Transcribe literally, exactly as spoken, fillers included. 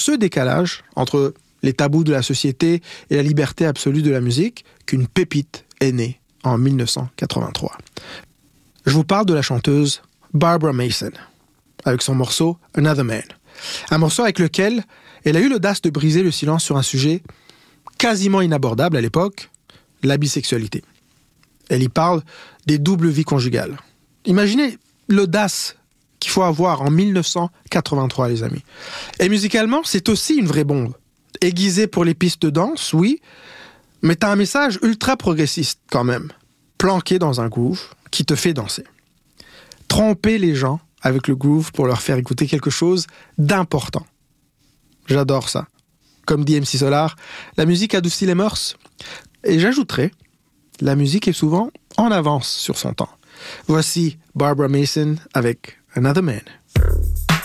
ce décalage entre les tabous de la société et la liberté absolue de la musique qu'une pépite est née en dix-neuf cent quatre-vingt-trois. Je vous parle de la chanteuse Barbara Mason, avec son morceau « Another Man ». Un morceau avec lequel elle a eu l'audace de briser le silence sur un sujet quasiment inabordable à l'époque, la bisexualité. Elle y parle des doubles vies conjugales. Imaginez l'audace qu'il faut avoir en dix-neuf cent quatre-vingt-trois, les amis. Et musicalement, c'est aussi une vraie bombe. Aiguisée pour les pistes de danse, oui, mais t'as un message ultra progressiste quand même, planqué dans un groove qui te fait danser. Tromper les gens avec le groove pour leur faire écouter quelque chose d'important. J'adore ça. Comme dit M C Solar, la musique adoucit les mœurs. Et j'ajouterais, la musique est souvent en avance sur son temps. Voici Barbara Mason avec Another Man.